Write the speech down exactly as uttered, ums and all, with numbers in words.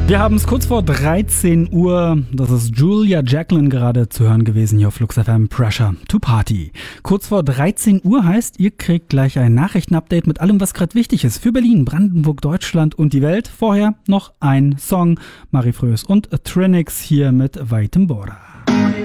Wir haben es kurz vor dreizehn Uhr, das ist Julia Jacqueline gerade zu hören gewesen hier auf Flux F M, Pressure to Party. Kurz vor dreizehn Uhr heißt, ihr kriegt gleich ein Nachrichtenupdate mit allem, was gerade wichtig ist für Berlin, Brandenburg, Deutschland und die Welt. Vorher noch ein Song, Marie Frös und Trinix hier mit Weitem Border.